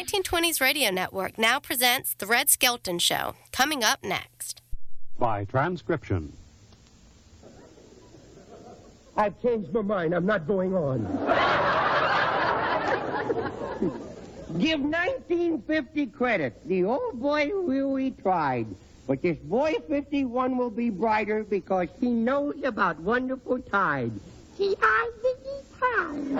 1920s Radio Network now presents The Red Skelton Show, coming up next. By transcription. I've changed my mind. I'm not going on. Give 1950 credit. The old boy really tried. But this boy 51 will be brighter because he knows about wonderful tide. See, I think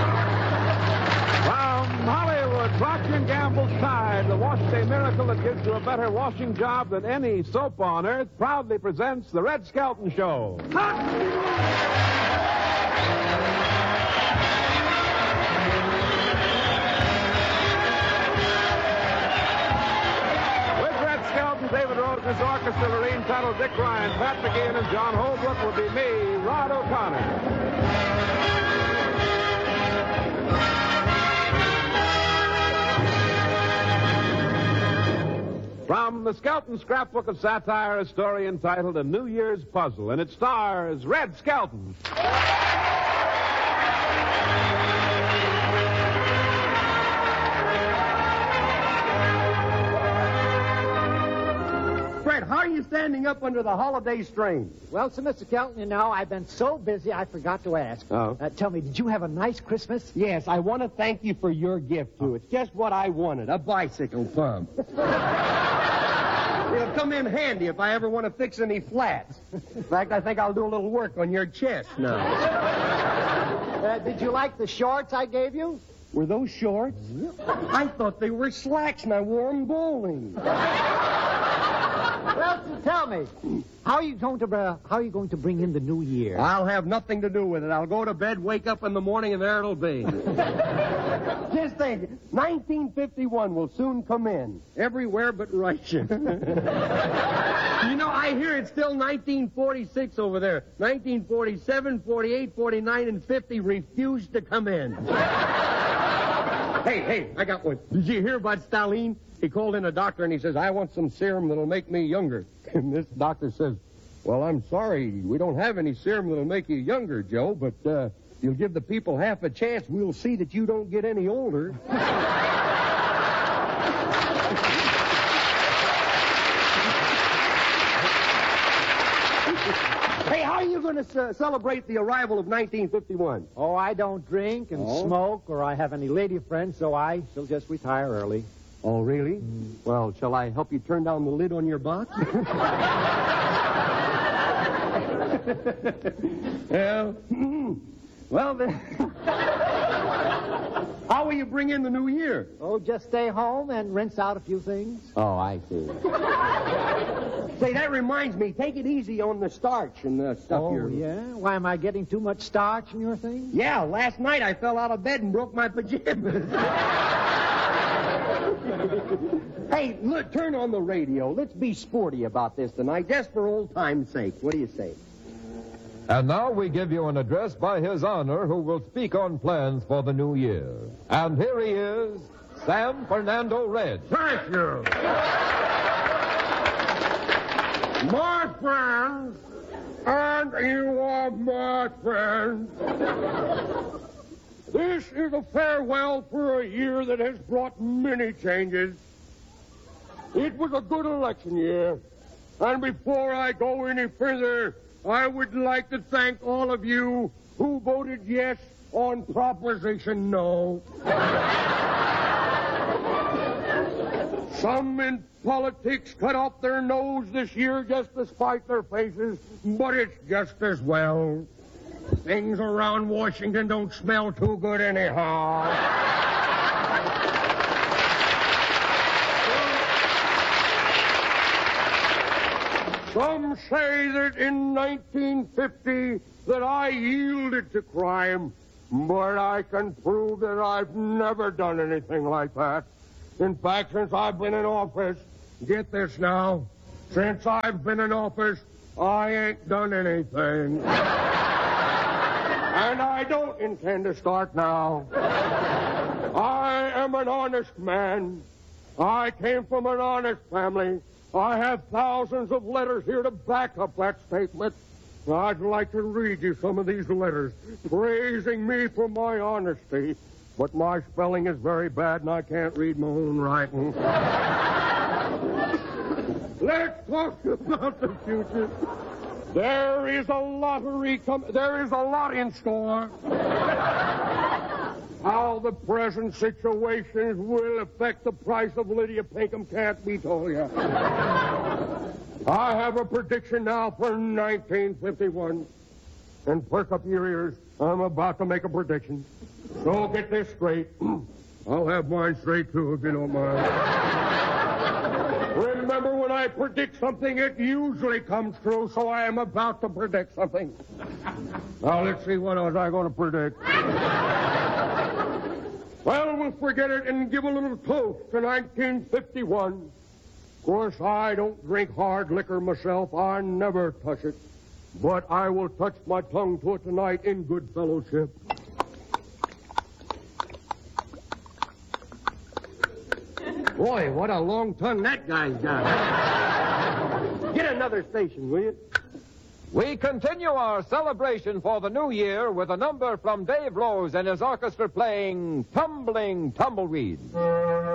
From Hollywood, Procter & Gamble's Tide, the wash day miracle that gives you a better washing job than any soap on earth, proudly presents The Red Skelton Show. David Rose's orchestra, Lorene Tuttle, Dick Ryan, Pat McGeehan, and John Holbrook will be me, Rod O'Connor. From the Skelton Scrapbook of Satire, a story entitled A New Year's Puzzle, and it stars Red Skelton. Fred, how are you standing up under the holiday strain? Well, so, Mr. Kelton, you know, I've been so busy I forgot to ask. Oh. Tell me, did you have a nice Christmas? Yes, I want to thank you for your gift, too. It's just what I wanted, a bicycle pump. It'll come in handy if I ever want to fix any flats. In fact, I think I'll do a little work on your chest now. Did you like the shorts I gave you? Were those shorts? I thought they were slacks and I wore them bowling. Well, so tell me, how are you going to bring in the new year? I'll have nothing to do with it. I'll go to bed, wake up in the morning, and there it'll be. Just think, 1951 will soon come in. Everywhere but Russia. You know, I hear it's still 1946 over there. 1947, 48, 49, and 50 refused to come in. Hey, I got one. Did you hear about Stalin? He called in a doctor and he says, I want some serum that'll make me younger. And this doctor says, well, I'm sorry, we don't have any serum that'll make you younger, Joe, but you'll give the people half a chance, we'll see that you don't get any older. Hey, how are you going to celebrate the arrival of 1951? Oh, I don't drink and smoke or I have any lady friends, so I shall just retire early. Oh, really? Well, shall I help you turn down the lid on your box? Well, then... How will you bring in the new year? Oh, just stay home and rinse out a few things. Oh, I see. Say, that reminds me, take it easy on the starch and the stuff here. Oh, yeah? Why, am I getting too much starch in your things? Yeah, last night I fell out of bed and broke my pajamas. Hey, look, turn on the radio. Let's be sporty about this tonight, just for old time's sake. What do you say? And now we give you an address by His Honor who will speak on plans for the new year. And here he is, Sam Fernando Red. Thank you. My friends, and you are my friends. This is a farewell for a year that has brought many changes. It was a good election year. And before I go any further, I would like to thank all of you who voted yes on Proposition No. Some in politics cut off their nose this year just to spite their faces, but it's just as well. Things around Washington don't smell too good anyhow. Some say that in 1950 that I yielded to crime, but I can prove that I've never done anything like that. In fact, since I've been in office, get this now, since I've been in office, I ain't done anything. And I don't intend to start now. I am an honest man. I came from an honest family. I have thousands of letters here to back up that statement. I'd like to read you some of these letters, praising me for my honesty. but my spelling is very bad and I can't read my own writing. Let's talk about the future. There is a lottery there is a lot in store. How the present situations will affect the price of Lydia Pinkham can't be told yet. I have a prediction now for 1951. And perk up your ears. I'm about to make a prediction. So get this straight. I'll have mine straight, too, if you don't mind. Remember, when I predict something, it usually comes true, so I am about to predict something. Now, let's see, what else I'm going to predict. Well, we'll forget it and give a little toast to 1951. Of course, I don't drink hard liquor myself. I never touch it. But I will touch my tongue to it tonight in good fellowship. Boy, what a long tongue that guy's got. Get another station, will you? We continue our celebration for the new year with a number from Dave Rose and his orchestra playing Tumbling Tumbleweed.